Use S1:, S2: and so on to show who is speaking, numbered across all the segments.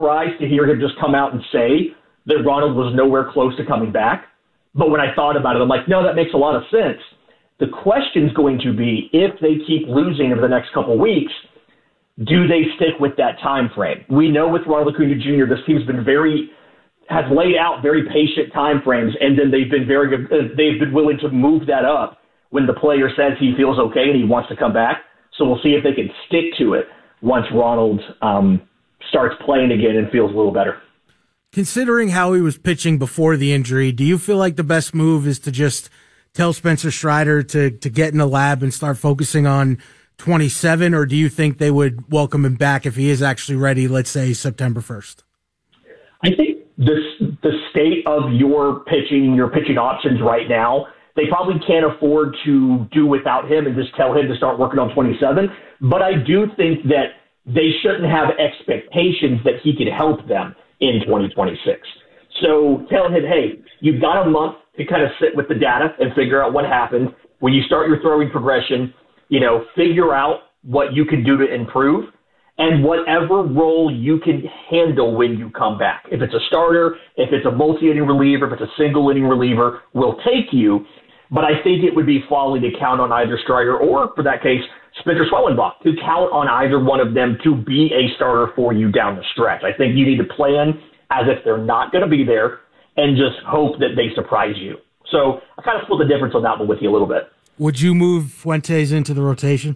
S1: surprised to hear him just come out and say that Ronald was nowhere close to coming back. But when I thought about it, I'm like, no, that makes a lot of sense. The question's going to be, if they keep losing over the next couple of weeks, do they stick with that time frame? We know with Ronald Acuna Jr., this team's been has laid out very patient time frames, and then they've been willing to move that up when the player says he feels okay and he wants to come back. So we'll see if they can stick to it once Ronald starts playing again and feels a little better.
S2: Considering how he was pitching before the injury, do you feel like the best move is to just tell Spencer Strider to get in the lab and start focusing on 27, or do you think they would welcome him back if he is actually ready, let's say September 1st?
S1: I think the state of your pitching options right now, they probably can't afford to do without him and just tell him to start working on 27. But I do think that they shouldn't have expectations that he could help them in 2026. So telling him, hey, you've got a month to kind of sit with the data and figure out what happened. When you start your throwing progression, figure out what you can do to improve, and whatever role you can handle when you come back. If it's a starter, if it's a multi-inning reliever, if it's a single-inning reliever, we'll take you. But I think it would be folly to count on either Strider or, for that case, Spencer Schwellenbach, to count on either one of them to be a starter for you down the stretch. I think you need to plan as if they're not going to be there and just hope that they surprise you. So I kind of split the difference on that one with you a little bit.
S2: Would you move Fuentes into the rotation?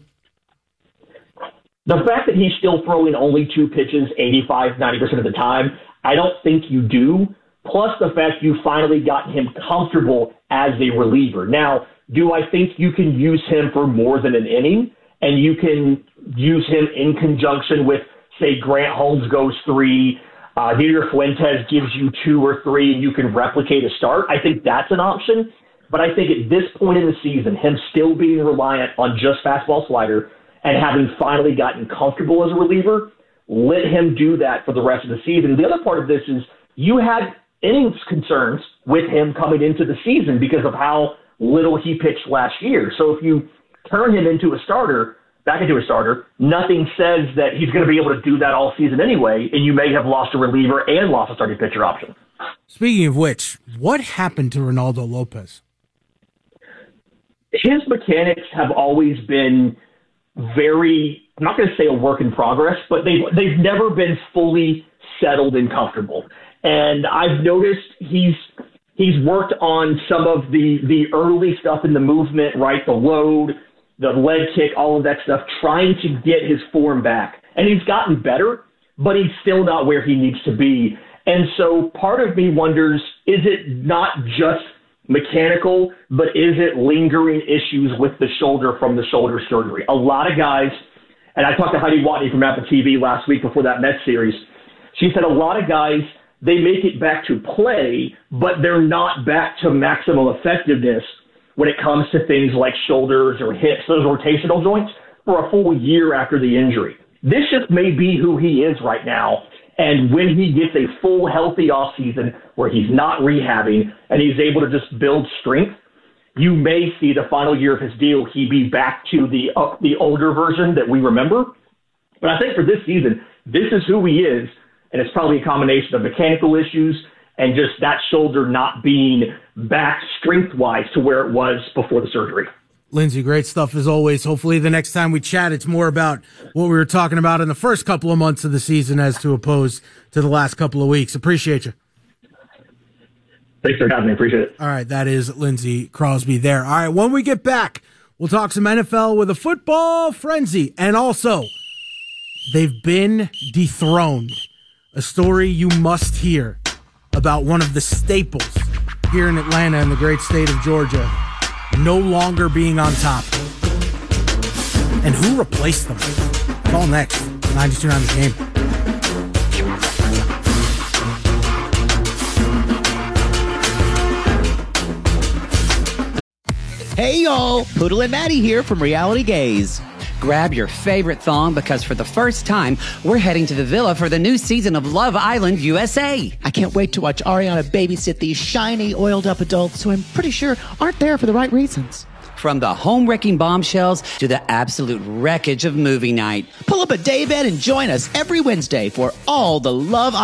S1: The fact that he's still throwing only 2 pitches 85-90% of the time, I don't think you do. Plus the fact you finally got him comfortable as a reliever. Now, do I think you can use him for more than an inning? And you can use him in conjunction with, say, Grant Holmes goes 3, Nieder Fuentes gives you 2 or 3, and you can replicate a start. I think that's an option. But I think at this point in the season, him still being reliant on just fastball slider and having finally gotten comfortable as a reliever, let him do that for the rest of the season. The other part of this is you had innings concerns with him coming into the season because of how little he pitched last year. So if you turn him back into a starter, nothing says that he's going to be able to do that all season anyway, and you may have lost a reliever and lost a starting pitcher option.
S2: Speaking of which, what happened to Ronaldo Lopez?
S1: His mechanics have always been very, I'm not going to say a work in progress, but they've never been fully settled and comfortable. And I've noticed he's worked on some of the early stuff in the movement, right? The load, the leg kick, all of that stuff, trying to get his form back. And he's gotten better, but he's still not where he needs to be. And so part of me wonders, is it not just mechanical, but is it lingering issues with the shoulder from the shoulder surgery? A lot of guys, and I talked to Heidi Watney from Apple TV last week before that Mets series. She said a lot of guys, they make it back to play, but they're not back to maximum effectiveness when it comes to things like shoulders or hips, those rotational joints, for a full year after the injury. This just may be who he is right now. And when he gets a full healthy offseason where he's not rehabbing and he's able to just build strength, you may see the final year of his deal, he be back to the older version that we remember. But I think for this season, this is who he is, and it's probably a combination of mechanical issues and just that shoulder not being back strength-wise to where it was before the surgery.
S2: Lindsey, great stuff as always. Hopefully the next time we chat, it's more about what we were talking about in the first couple of months of the season as to opposed to the last couple of weeks. Appreciate you.
S1: Thanks for having me. Appreciate it.
S2: All right, that is Lindsey Crosby there. All right, when we get back, we'll talk some NFL with a football frenzy. And also, they've been dethroned. A story you must hear about one of the staples here in Atlanta in the great state of Georgia no longer being on top. And who replaced them? It's all next. 92.9 The Game.
S3: Hey y'all, Poodle and Maddie here from Reality Gaze.
S4: Grab your favorite thong because for the first time, we're heading to the villa for the new season of Love Island USA.
S3: I can't wait to watch Ariana babysit these shiny, oiled up adults who I'm pretty sure aren't there for the right reasons.
S4: From the home-wrecking bombshells to the absolute wreckage of movie night.
S3: Pull up a daybed and join us every Wednesday for all the Love